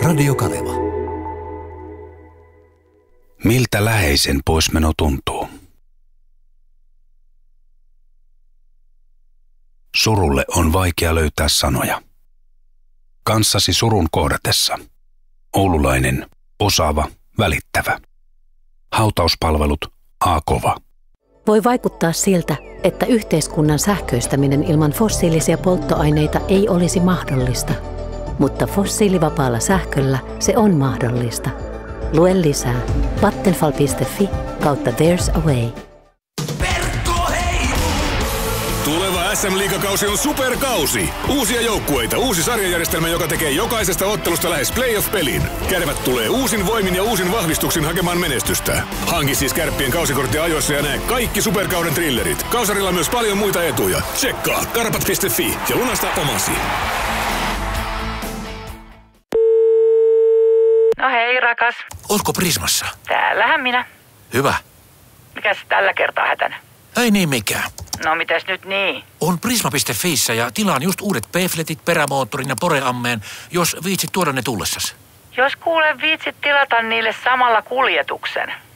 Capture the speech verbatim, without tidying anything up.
Radio Kaleva. Miltä läheisen poismeno tuntuu? Surulle on vaikea löytää sanoja. Kanssasi surun kohdatessa. Oululainen, osaava, välittävä. Hautauspalvelut A-kova. Voi vaikuttaa siltä, että yhteiskunnan sähköistäminen ilman fossiilisia polttoaineita ei olisi mahdollista. Mutta fossiilivapaalla sähköllä se on mahdollista. Lue lisää vattenfall piste fi kautta There's a Way. Tuleva S M-liigakausi on superkausi. Uusia joukkueita, uusi sarjajärjestelmä, joka tekee jokaisesta ottelusta lähes playoff-pelin. Kärpät tulee uusin voimin ja uusin vahvistuksin hakemaan menestystä. Hanki siis Kärppien kausikortti ajoissa ja näe kaikki superkauden thrillerit. Kausarilla myös paljon muita etuja. Tsekkaa karpat piste fi ja lunasta omasi. No hei, rakas. Ootko Prismassa? Täällähän minä. Hyvä. Mikäs tällä kertaa hätänä? Ei niin mikään. No mitäs nyt niin? On prisma piste fiissä ja tilaan just uudet P-fletit, perämoottorin ja poreammeen, jos viitsit tuoda ne tullessas. Jos kuule viitsit tilata niille samalla kuljetuksen.